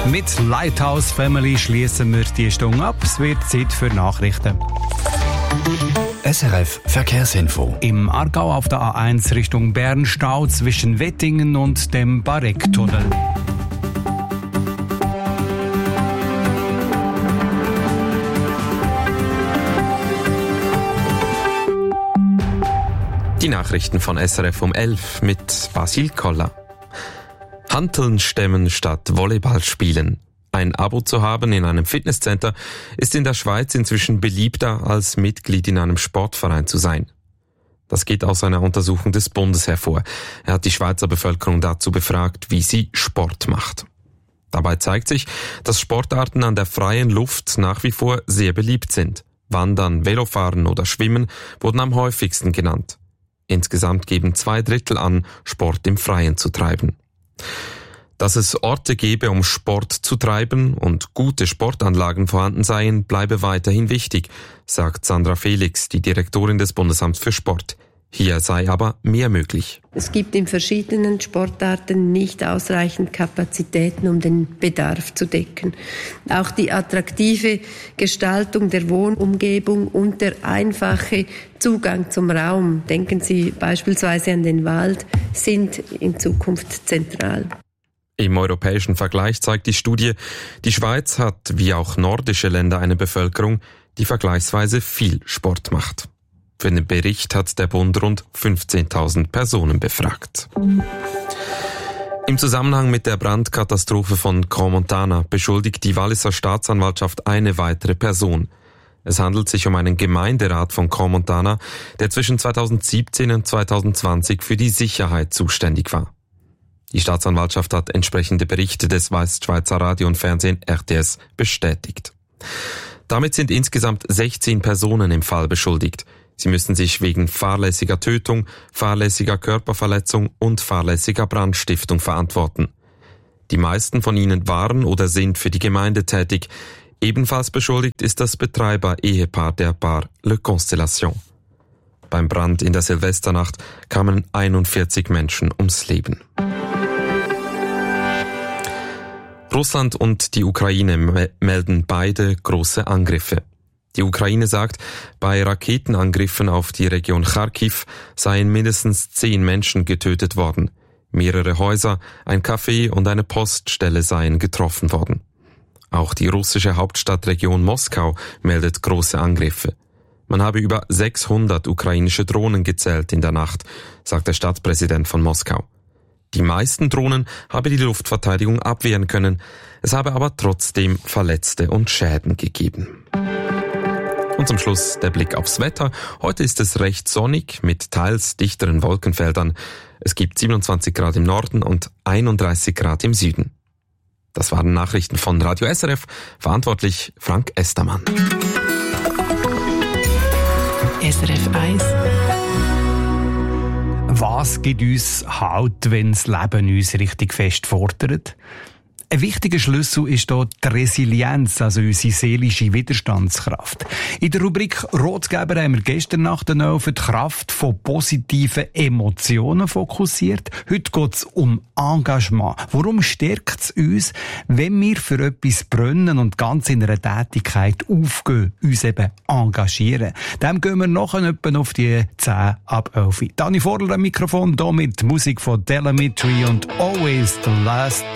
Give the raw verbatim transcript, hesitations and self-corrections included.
Mit Lighthouse Family schließen wir die Stunde ab. Es wird Zeit für Nachrichten. S R F Verkehrsinfo. Im Aargau auf der A eins Richtung Bern Stau zwischen Wettingen und dem Barecktunnel. Die Nachrichten von S R F um elf mit Basil Koller. Hanteln stemmen statt Volleyball spielen. Ein Abo zu haben in einem Fitnesscenter ist in der Schweiz inzwischen beliebter als Mitglied in einem Sportverein zu sein. Das geht aus einer Untersuchung des Bundes hervor. Er hat die Schweizer Bevölkerung dazu befragt, wie sie Sport macht. Dabei zeigt sich, dass Sportarten an der freien Luft nach wie vor sehr beliebt sind. Wandern, Velofahren oder Schwimmen wurden am häufigsten genannt. Insgesamt geben zwei Drittel an, Sport im Freien zu treiben. Dass es Orte gebe, um Sport zu treiben und gute Sportanlagen vorhanden seien, bleibe weiterhin wichtig, sagt Sandra Felix, die Direktorin des Bundesamts für Sport. Hier sei aber mehr möglich. Es gibt in verschiedenen Sportarten nicht ausreichend Kapazitäten, um den Bedarf zu decken. Auch die attraktive Gestaltung der Wohnumgebung und der einfache Zugang zum Raum, denken Sie beispielsweise an den Wald, sind in Zukunft zentral. Im europäischen Vergleich zeigt die Studie, die Schweiz hat wie auch nordische Länder eine Bevölkerung, die vergleichsweise viel Sport macht. Für den Bericht hat der Bund rund fünfzehntausend Personen befragt. Im Zusammenhang mit der Brandkatastrophe von Crans-Montana beschuldigt die Walliser Staatsanwaltschaft eine weitere Person. Es handelt sich um einen Gemeinderat von Crans-Montana, der zwischen zweitausendsiebzehn und zweitausendzwanzig für die Sicherheit zuständig war. Die Staatsanwaltschaft hat entsprechende Berichte des Westschweizer Radio und Fernsehen R T S bestätigt. Damit sind insgesamt sechzehn Personen im Fall beschuldigt. Sie müssen sich wegen fahrlässiger Tötung, fahrlässiger Körperverletzung und fahrlässiger Brandstiftung verantworten. Die meisten von ihnen waren oder sind für die Gemeinde tätig. Ebenfalls beschuldigt ist das Betreiber-Ehepaar der Bar Le Constellation. Beim Brand in der Silvesternacht kamen einundvierzig Menschen ums Leben. Russland und die Ukraine me- melden beide große Angriffe. Die Ukraine sagt, bei Raketenangriffen auf die Region Charkiw seien mindestens zehn Menschen getötet worden. Mehrere Häuser, ein Café und eine Poststelle seien getroffen worden. Auch die russische Hauptstadtregion Moskau meldet große Angriffe. Man habe über sechshundert ukrainische Drohnen gezählt in der Nacht, sagt der Stadtpräsident von Moskau. Die meisten Drohnen habe die Luftverteidigung abwehren können. Es habe aber trotzdem Verletzte und Schäden gegeben. Und zum Schluss der Blick aufs Wetter. Heute ist es recht sonnig mit teils dichteren Wolkenfeldern. Es gibt siebenundzwanzig Grad im Norden und einunddreißig Grad im Süden. Das waren Nachrichten von Radio S R F. Verantwortlich Frank Estermann. S R F eins. Was gibt uns Halt, wenn das Leben uns richtig fest fordert? Ein wichtiger Schlüssel ist hier die Resilienz, also unsere seelische Widerstandskraft. In der Rubrik Rotgeber haben wir gestern Nacht noch auf die Kraft von positiven Emotionen fokussiert. Heute geht es um Engagement. Warum stärkt es uns, wenn wir für etwas brennen und ganz in einer Tätigkeit aufgehen, uns eben engagieren? Dem gehen wir nachher etwa auf die zehn ab elf. Dani Vorler am Mikrofon, hier mit Musik von Telemetry und Always the Last